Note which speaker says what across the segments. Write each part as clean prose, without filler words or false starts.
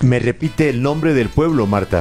Speaker 1: ¿Me repite el nombre del pueblo, Marta?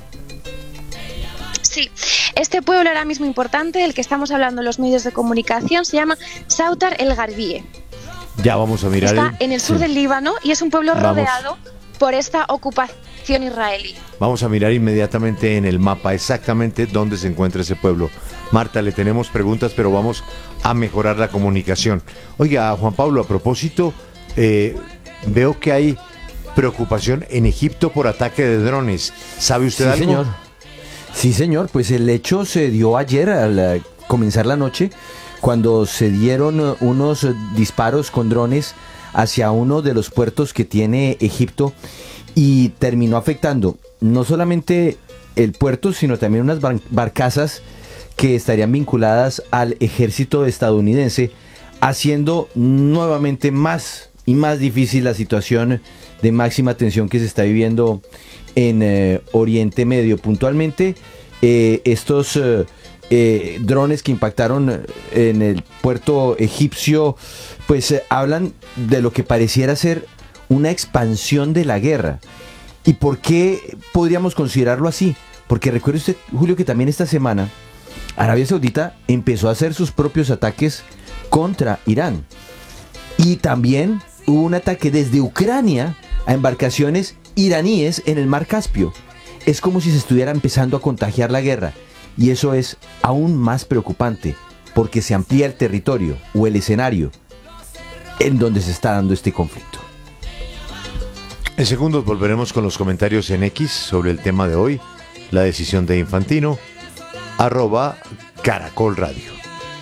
Speaker 2: Sí, este pueblo ahora mismo importante, del que estamos hablando en los medios de comunicación, se llama Sautar el Garbie.
Speaker 1: Ya vamos a mirar.
Speaker 2: Está en el sur del Líbano y es un pueblo rodeado por esta ocupación israelí.
Speaker 1: Vamos a mirar inmediatamente en el mapa exactamente dónde se encuentra ese pueblo. Marta, le tenemos preguntas, pero vamos a mejorar la comunicación. Oiga, Juan Pablo, a propósito, veo que hay preocupación en Egipto por ataque de drones. ¿Sabe usted algo?
Speaker 3: Señor. Sí, señor, pues el hecho se dio ayer al comenzar la noche, cuando se dieron unos disparos con drones hacia uno de los puertos que tiene Egipto y terminó afectando no solamente el puerto, sino también unas barcazas que estarían vinculadas al ejército estadounidense, haciendo nuevamente más y más difícil la situación de máxima tensión que se está viviendo en Oriente Medio. Puntualmente, estos drones que impactaron en el puerto egipcio, pues hablan de lo que pareciera ser una expansión de la guerra. ¿Y por qué podríamos considerarlo así? Porque recuerde usted, Julio, que también esta semana Arabia Saudita empezó a hacer sus propios ataques contra Irán. Y también hubo un ataque desde Ucrania a embarcaciones iraníes en el mar Caspio. Es como si se estuviera empezando a contagiar la guerra. Y eso es aún más preocupante, porque se amplía el territorio o el escenario en donde se está dando este conflicto.
Speaker 1: En segundos volveremos con los comentarios en X sobre el tema de hoy, la decisión de Infantino, @Caracol Radio.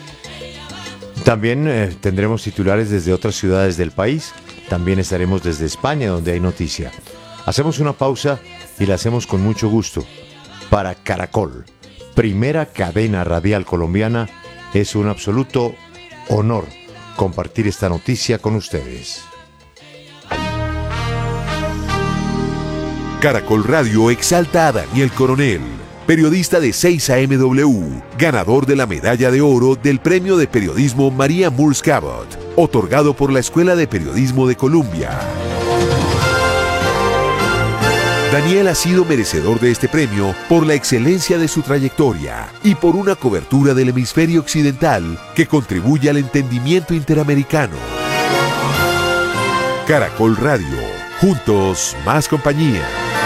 Speaker 1: También tendremos titulares desde otras ciudades del país, también estaremos desde España, donde hay noticia. Hacemos una pausa y la hacemos con mucho gusto. Para Caracol, primera cadena radial colombiana, es un absoluto honor compartir esta noticia con ustedes.
Speaker 4: Caracol Radio exalta a Daniel Coronel, periodista de 6am, ganador de la medalla de oro del Premio de Periodismo María Moores Cabot, otorgado por la Escuela de Periodismo de Columbia. Daniel ha sido merecedor de este premio por la excelencia de su trayectoria y por una cobertura del hemisferio occidental que contribuye al entendimiento interamericano. Caracol Radio, juntos más compañía.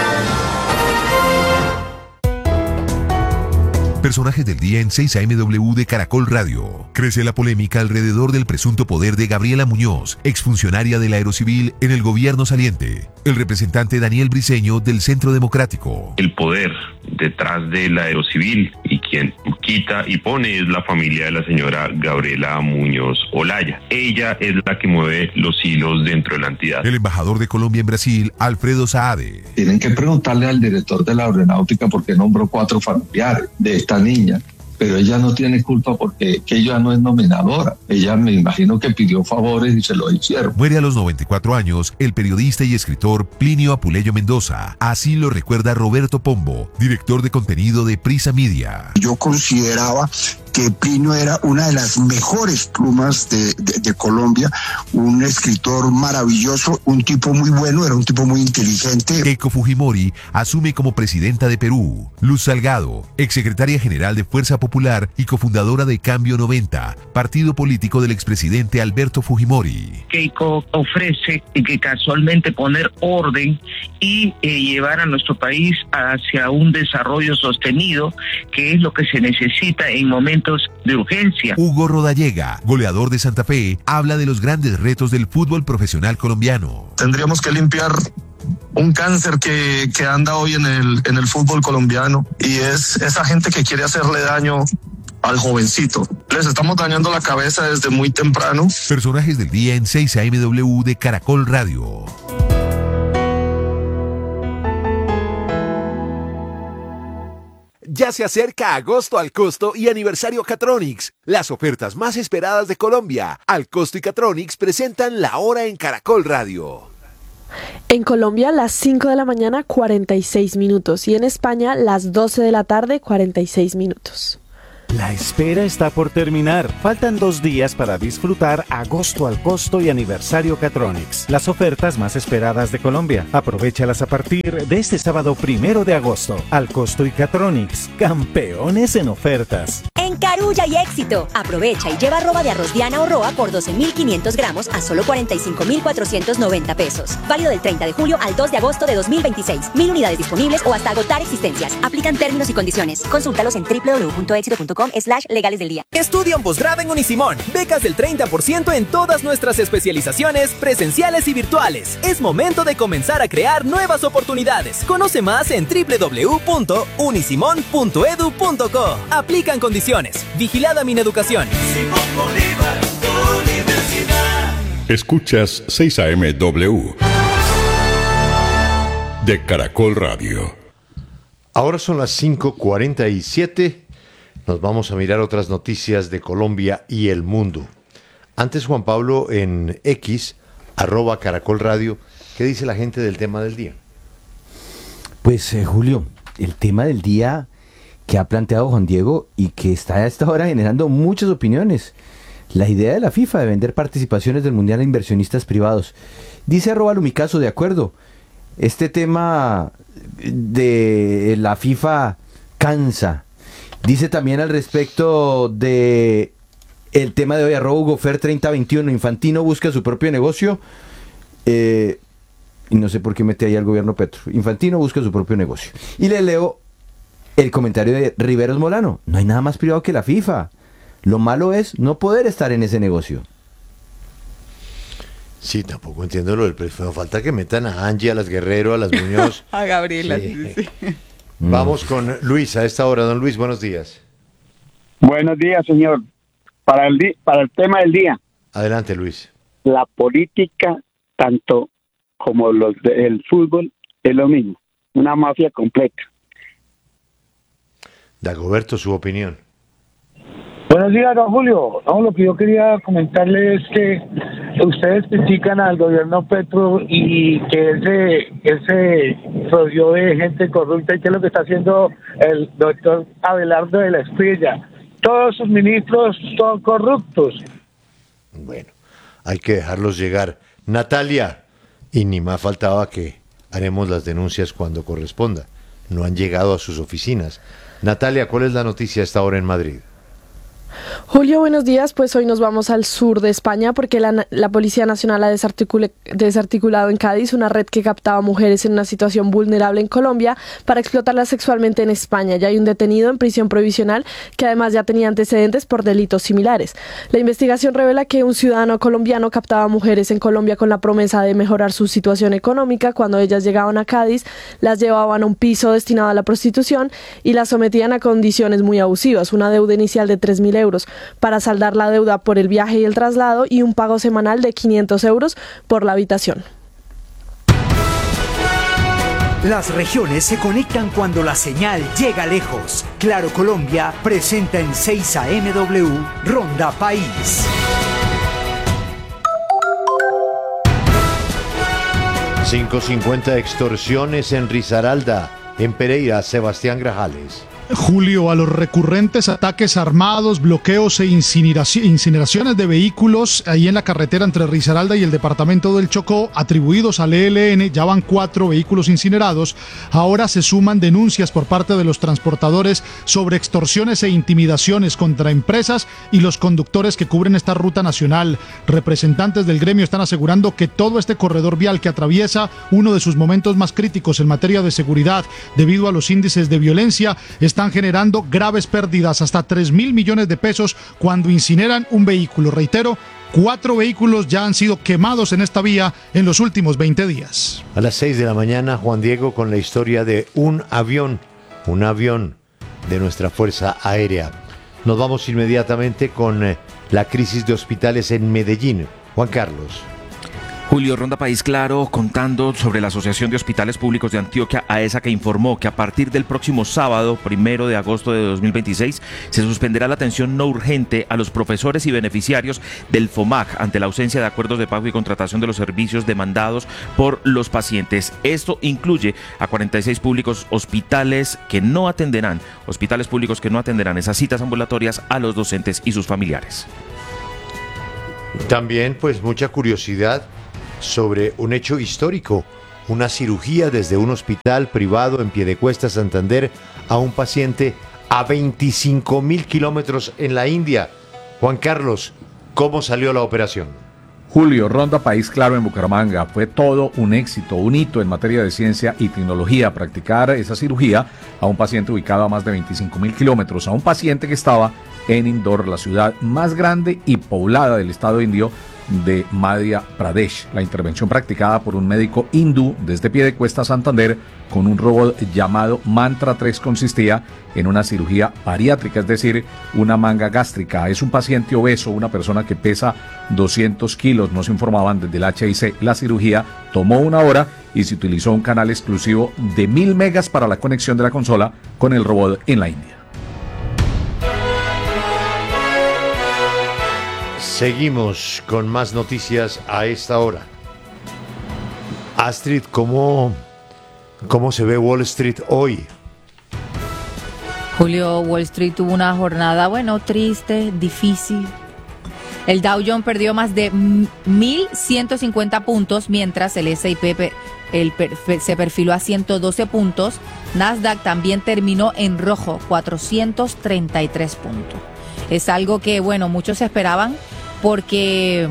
Speaker 4: Personajes del día en 6amW de Caracol Radio. Crece la polémica alrededor del presunto poder de Gabriela Muñoz, exfuncionaria del Aerocivil en el gobierno saliente. El representante Daniel Briceño del Centro Democrático.
Speaker 5: El poder detrás del Aerocivil y quien quita y pone es la familia de la señora Gabriela Muñoz Olaya. Ella es la que mueve los hilos dentro de la entidad.
Speaker 4: El embajador de Colombia en Brasil, Alfredo Saade.
Speaker 6: Tienen que preguntarle al director de la aeronáutica por qué nombró 4 familiares de esta niña. Pero ella no tiene culpa porque que ella no es nominadora. Ella me imagino que pidió favores y se lo hicieron.
Speaker 4: Muere a los 94 años el periodista y escritor Plinio Apuleyo Mendoza. Así lo recuerda Roberto Pombo, director de contenido de Prisa Media.
Speaker 7: Yo consideraba que Plinio era una de las mejores plumas de Colombia, un escritor maravilloso, un tipo muy bueno, era un tipo muy inteligente.
Speaker 4: Keiko Fujimori asume como presidenta de Perú. Luz Salgado, exsecretaria general de Fuerza Popular y cofundadora de Cambio 90, partido político del expresidente Alberto Fujimori.
Speaker 8: Keiko ofrece que casualmente poner orden y llevar a nuestro país hacia un desarrollo sostenido, que es lo que se necesita en momentos de urgencia.
Speaker 4: Hugo Rodallega, goleador de Santa Fe, habla de los grandes retos del fútbol profesional colombiano.
Speaker 9: Tendríamos que limpiar un cáncer que anda hoy en el fútbol colombiano, y es esa gente que quiere hacerle daño al jovencito. Les estamos dañando la cabeza desde muy temprano.
Speaker 4: Personajes del día en 6amW de Caracol Radio.
Speaker 10: Ya se acerca agosto al costo y aniversario Catronics, las ofertas más esperadas de Colombia. Al costo y Catronics presentan la hora en Caracol Radio.
Speaker 11: En Colombia, las 5 de la mañana, 46 minutos. Y en España, las 12 de la tarde, 46 minutos.
Speaker 12: La espera está por terminar. Faltan 2 días para disfrutar Agosto al Costo y Aniversario Catronics, las ofertas más esperadas de Colombia. Aprovéchalas a partir de este sábado 1 de agosto. Al Costo y Catronics, campeones en ofertas.
Speaker 13: En Carulla y Éxito, aprovecha y lleva arroba de arroz Diana o Roa por 12.500 gramos a solo 45.490 pesos. Válido del 30 de julio al 2 de agosto de 2026. 1000 unidades disponibles o hasta agotar existencias. Aplican términos y condiciones. Consúltalos en www.exito.com/legales del día.
Speaker 14: Estudia un posgrado en Unisimón. Becas del 30% en todas nuestras especializaciones presenciales y virtuales. Es momento de comenzar a crear nuevas oportunidades. Conoce más en www.unisimon.edu.co. Aplican condiciones. Vigilada Mineducación.
Speaker 15: Escuchas 6 AM-W de Caracol Radio.
Speaker 1: Ahora son las 5:47. Nos vamos a mirar otras noticias de Colombia y el mundo. Antes, Juan Pablo, en X, @Caracol Radio, ¿qué dice la gente del tema del día?
Speaker 3: Pues, Julio, el tema del día que ha planteado Juan Diego y que está a esta hora generando muchas opiniones. La idea de la FIFA de vender participaciones del Mundial a inversionistas privados. Dice @Lumicaso, de acuerdo. Este tema de la FIFA cansa. Dice también al respecto de el tema de hoy, @HugoFer 3021, Infantino busca su propio negocio. Y no sé por qué mete ahí al gobierno Petro. Infantino busca su propio negocio. Y le leo el comentario de Riveros Molano. No hay nada más privado que la FIFA. Lo malo es no poder estar en ese negocio.
Speaker 1: Sí, tampoco entiendo lo del precio. Falta que metan a Angie, a las Guerrero, a las Muñoz.
Speaker 16: A Gabriela.
Speaker 1: Sí. Vamos con Luis a esta hora. Don Luis, buenos días.
Speaker 17: Buenos días, señor. Para el tema del día.
Speaker 1: Adelante, Luis.
Speaker 17: La política, tanto como el fútbol, es lo mismo. Una mafia completa.
Speaker 1: Dagoberto, su opinión.
Speaker 18: Buenos días, don Julio. No, lo que yo quería comentarle es que ustedes critican al gobierno Petro y que ese rodeó de gente corrupta, y que es lo que está haciendo el doctor Abelardo de la Espriella. Todos sus ministros son corruptos.
Speaker 1: Bueno, hay que dejarlos llegar. Natalia, y ni más faltaba que haremos las denuncias cuando corresponda. No han llegado a sus oficinas. Natalia, ¿cuál es la noticia a esta hora en Madrid?
Speaker 11: Julio, buenos días. Pues hoy nos vamos al sur de España porque la Policía Nacional ha desarticulado en Cádiz una red que captaba mujeres en una situación vulnerable en Colombia para explotarlas sexualmente en España. Ya hay un detenido en prisión provisional que además ya tenía antecedentes por delitos similares. La investigación revela que un ciudadano colombiano captaba mujeres en Colombia con la promesa de mejorar su situación económica. Cuando ellas llegaban a Cádiz, las llevaban a un piso destinado a la prostitución y las sometían a condiciones muy abusivas. Una deuda inicial de 3.000 euros para saldar la deuda por el viaje y el traslado, y un pago semanal de 500 euros por la habitación.
Speaker 19: Las regiones se conectan cuando la señal llega lejos. Claro Colombia presenta en 6 AM-W Ronda País.
Speaker 1: 550 extorsiones en Risaralda. En Pereira, Sebastián Grajales.
Speaker 20: Julio, a los recurrentes ataques armados, bloqueos e incineraciones de vehículos ahí en la carretera entre Risaralda y el departamento del Chocó, atribuidos al ELN, ya van 4 vehículos incinerados. Ahora se suman denuncias por parte de los transportadores sobre extorsiones e intimidaciones contra empresas y los conductores que cubren esta ruta nacional. Representantes del gremio están asegurando que todo este corredor vial, que atraviesa uno de sus momentos más críticos en materia de seguridad debido a los índices de violencia, están generando graves pérdidas, hasta 3.000 millones de pesos cuando incineran un vehículo. Reitero, 4 vehículos ya han sido quemados en esta vía en los últimos 20 días.
Speaker 1: A las 6 de la mañana, Juan Diego con la historia de un avión de nuestra Fuerza Aérea. Nos vamos inmediatamente con la crisis de hospitales en Medellín. Juan Carlos.
Speaker 16: Julio, Ronda País Claro, contando sobre la Asociación de Hospitales Públicos de Antioquia, AESA, que informó que a partir del próximo sábado, 1 de agosto de 2026, se suspenderá la atención no urgente a los profesores y beneficiarios del FOMAC ante la ausencia de acuerdos de pago y contratación de los servicios demandados por los pacientes. Esto incluye a 46 hospitales públicos que no atenderán esas citas ambulatorias a los docentes y sus familiares.
Speaker 1: También, pues, mucha curiosidad sobre un hecho histórico, una cirugía desde un hospital privado en Piedecuesta, Santander, a un paciente a 25.000 kilómetros en la India. Juan Carlos, ¿cómo salió la operación?
Speaker 21: Julio, Ronda País Claro en Bucaramanga. Fue todo un éxito, un hito en materia de ciencia y tecnología, practicar esa cirugía a un paciente ubicado a más de 25.000 kilómetros, a un paciente que estaba en Indore, la ciudad más grande y poblada del estado indio de Madhya Pradesh. La intervención practicada por un médico hindú desde Piedecuesta, Santander, con un robot llamado Mantra 3 consistía en una cirugía bariátrica, es decir, una manga gástrica. Es un paciente obeso, una persona que pesa 200 kilos, nos informaban desde el HIC. La cirugía tomó 1 hora y se utilizó un canal exclusivo de 1000 megas para la conexión de la consola con el robot en la India.
Speaker 1: Seguimos con más noticias a esta hora. Astrid, ¿cómo se ve Wall Street hoy?
Speaker 22: Julio, Wall Street tuvo una jornada, triste, difícil. El Dow Jones perdió más de 1.150 puntos, mientras el S&P se perfiló a 112 puntos. Nasdaq también terminó en rojo, 433 puntos. Es algo que, muchos esperaban, porque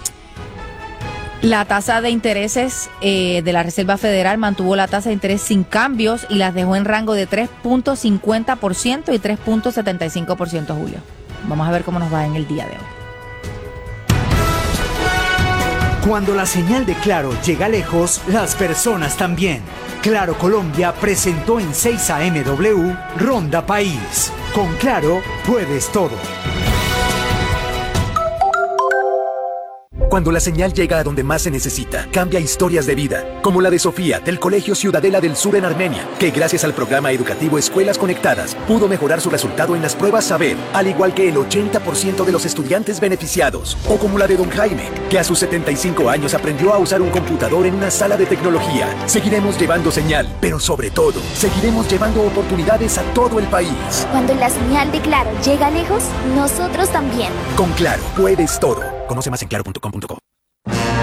Speaker 22: la tasa de intereses de la Reserva Federal mantuvo la tasa de interés sin cambios y las dejó en rango de 3.50% y 3.75%, Julio. Vamos a ver cómo nos va en el día de hoy.
Speaker 19: Cuando la señal de Claro llega lejos, las personas también. Claro Colombia presentó en 6 AMW Ronda País. Con Claro puedes todo.
Speaker 23: Cuando la señal llega a donde más se necesita, cambia historias de vida, como la de Sofía, del Colegio Ciudadela del Sur en Armenia, que gracias al programa educativo Escuelas Conectadas, pudo mejorar su resultado en las pruebas Saber, al igual que el 80% de los estudiantes beneficiados. O como la de don Jaime, que a sus 75 años aprendió a usar un computador en una sala de tecnología. Seguiremos llevando señal, pero sobre todo, seguiremos llevando oportunidades a todo el país.
Speaker 24: Cuando la señal de Claro llega lejos, nosotros también.
Speaker 23: Con Claro, puedes todo. Conoce más en claro.com.co.